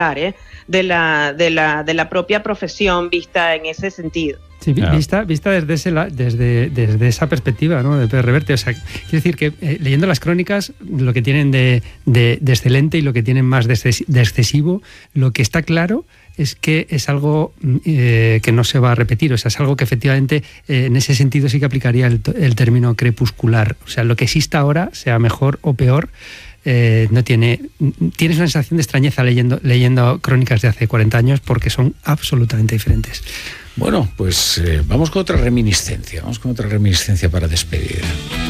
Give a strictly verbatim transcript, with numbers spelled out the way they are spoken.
¿eh? de, la, de, la, de la propia profesión vista en ese sentido. Sí, claro. vista, vista desde, ese, desde, desde esa perspectiva, ¿no? De Pérez Reverte. O sea, quiero decir que eh, leyendo las crónicas, lo que tienen de, de, de excelente y lo que tienen más de, exces, de excesivo, lo que está claro es que es algo eh, que no se va a repetir. O sea, es algo que efectivamente eh, en ese sentido sí que aplicaría el, el término crepuscular. O sea, lo que exista ahora, sea mejor o peor, Eh, no tiene tienes una sensación de extrañeza leyendo, leyendo crónicas de hace cuarenta años porque son absolutamente diferentes. Bueno, pues eh, vamos con otra reminiscencia, vamos con otra reminiscencia para despedir.